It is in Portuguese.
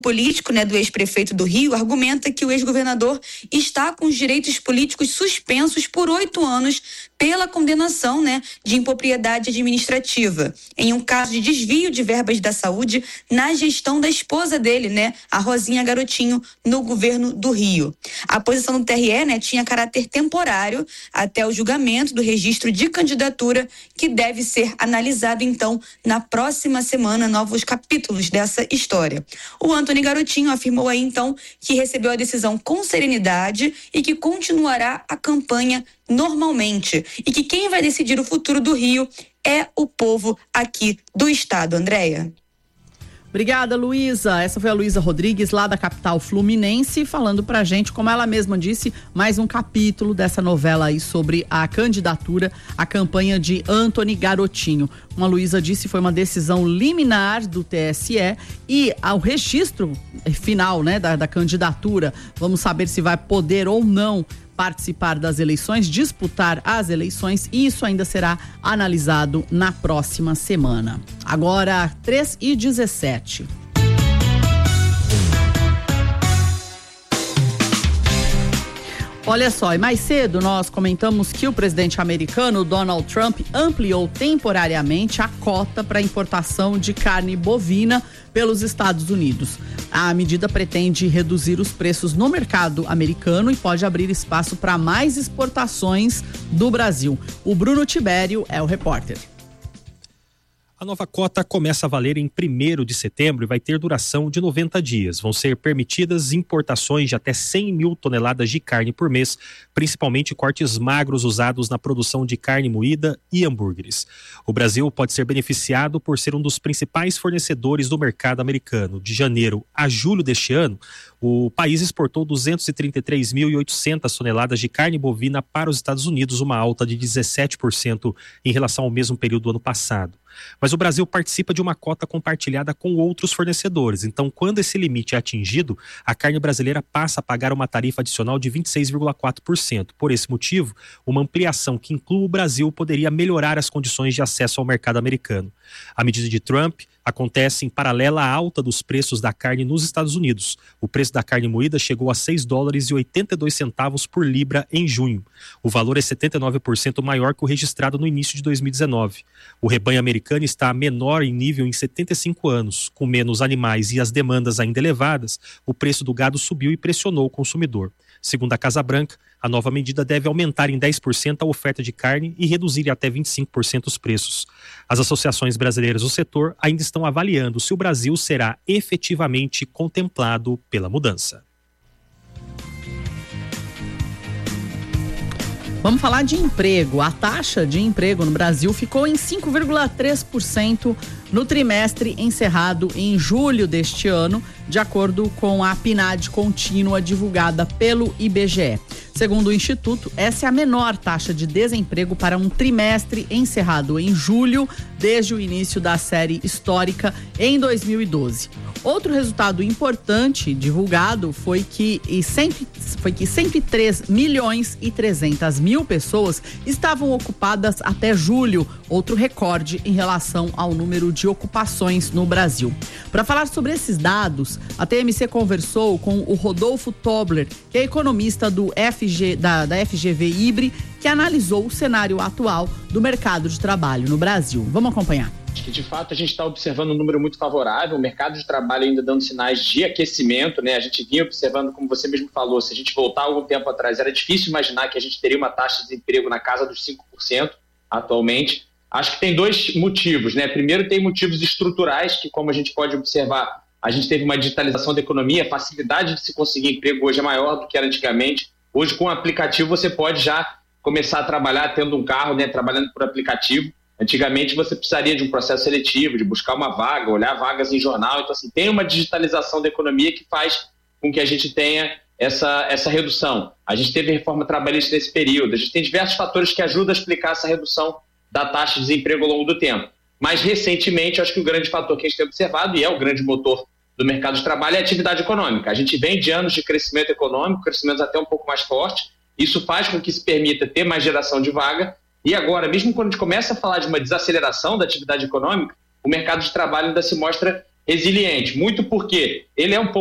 político, do ex-prefeito do Rio, argumenta que o ex-governador está com os direitos políticos suspensos por 8 anos pela condenação, de impropriedade administrativa, em um caso de desvio de verbas da saúde na gestão da esposa dele, a Rosinha Garotinho, no governo do Rio. A posição do TRE, tinha caráter temporário até o julgamento do registro de candidatura, que deve ser analisado, então, na próxima semana, novos capítulos dessa história. O Antony Garotinho afirmou aí, então, que recebeu a decisão com serenidade e que continuará a campanha normalmente. E que quem vai decidir o futuro do Rio é o povo aqui do estado. Andréia. Obrigada, Luísa. Essa foi a Luísa Rodrigues, lá da capital fluminense, falando pra gente, como ela mesma disse, mais um capítulo dessa novela aí sobre a candidatura, a campanha de Antony Garotinho. Como a Luísa disse, foi uma decisão liminar do TSE e ao registro final, da candidatura, vamos saber se vai poder ou não participar das eleições, disputar as eleições, e isso ainda será analisado na próxima semana. Agora, 3h17. Olha só, e mais cedo nós comentamos que o presidente americano Donald Trump ampliou temporariamente a cota para importação de carne bovina pelos Estados Unidos. A medida pretende reduzir os preços no mercado americano e pode abrir espaço para mais exportações do Brasil. O Bruno Tibério é o repórter. A nova cota começa a valer em 1º de setembro e vai ter duração de 90 dias. Vão ser permitidas importações de até 100 mil toneladas de carne por mês, principalmente cortes magros usados na produção de carne moída e hambúrgueres. O Brasil pode ser beneficiado por ser um dos principais fornecedores do mercado americano. De janeiro a julho deste ano, o país exportou 233.800 toneladas de carne bovina para os Estados Unidos, uma alta de 17% em relação ao mesmo período do ano passado. Mas o Brasil participa de uma cota compartilhada com outros fornecedores. Então, quando esse limite é atingido, a carne brasileira passa a pagar uma tarifa adicional de 26,4%. Por esse motivo, uma ampliação que inclua o Brasil poderia melhorar as condições de acesso ao mercado americano. A medida de Trump acontece em paralelo à alta dos preços da carne nos Estados Unidos. O preço da carne moída chegou a $6,82 por libra em junho. O valor é 79% maior que o registrado no início de 2019. O rebanho americano está menor em nível em 75 anos. Com menos animais e as demandas ainda elevadas, o preço do gado subiu e pressionou o consumidor. Segundo a Casa Branca, a nova medida deve aumentar em 10% a oferta de carne e reduzir em até 25% os preços. As associações brasileiras do setor ainda estão avaliando se o Brasil será efetivamente contemplado pela mudança. Vamos falar de emprego. A taxa de emprego no Brasil ficou em 5,3% no trimestre encerrado em julho deste ano, de acordo com a PNAD contínua divulgada pelo IBGE. Segundo o Instituto, essa é a menor taxa de desemprego para um trimestre encerrado em julho, desde o início da série histórica em 2012. Outro resultado importante divulgado foi que 103.300.000 pessoas estavam ocupadas até julho, outro recorde em relação ao número de ocupações no Brasil. Para falar sobre esses dados, a TMC conversou com o Rodolfo Tobler, que é economista da FGV Ibre, que analisou o cenário atual do mercado de trabalho no Brasil. Vamos acompanhar. Acho que, de fato, a gente está observando um número muito favorável, o mercado de trabalho ainda dando sinais de aquecimento, né? A gente vinha observando, como você mesmo falou, se a gente voltar algum tempo atrás, era difícil imaginar que a gente teria uma taxa de desemprego na casa dos 5% atualmente. Acho que tem dois motivos, né? Primeiro, tem motivos estruturais, que, como a gente pode observar, a gente teve uma digitalização da economia, a facilidade de se conseguir emprego hoje é maior do que era antigamente. Hoje, com o aplicativo, você pode já começar a trabalhar tendo um carro, né? Trabalhando por aplicativo. Antigamente você precisaria de um processo seletivo, de buscar uma vaga, olhar vagas em jornal. Então, assim, tem uma digitalização da economia que faz com que a gente tenha essa redução. A gente teve reforma trabalhista nesse período. A gente tem diversos fatores que ajudam a explicar essa redução da taxa de desemprego ao longo do tempo. Mas, recentemente, eu acho que o grande fator que a gente tem observado, e é o grande motor do mercado de trabalho, é a atividade econômica. A gente vem de anos de crescimento econômico, crescimentos até um pouco mais fortes. Isso faz com que se permita ter mais geração de vaga. E agora, mesmo quando a gente começa a falar de uma desaceleração da atividade econômica, o mercado de trabalho ainda se mostra resiliente, muito porque ele é um pouco